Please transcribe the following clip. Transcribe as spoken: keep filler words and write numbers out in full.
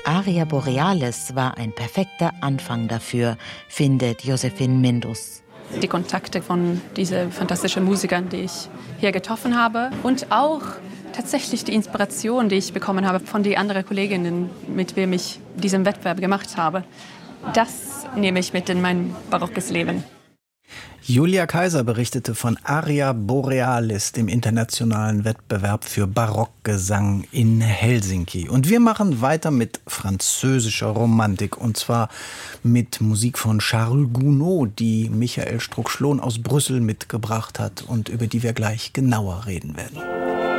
Aria Borealis war ein perfekter Anfang dafür, findet Josephine Mindus. Die Kontakte von diesen fantastischen Musikern, die ich hier getroffen habe, und auch tatsächlich die Inspiration, die ich bekommen habe von den anderen Kolleginnen, mit wem ich diesen Wettbewerb gemacht habe, das nehme ich mit in mein barockes Leben. Julia Kaiser berichtete von Aria Borealis, dem internationalen Wettbewerb für Barockgesang in Helsinki. Und wir machen weiter mit französischer Romantik, und zwar mit Musik von Charles Gounod, die Michael Strux-Schlohn aus Brüssel mitgebracht hat und über die wir gleich genauer reden werden.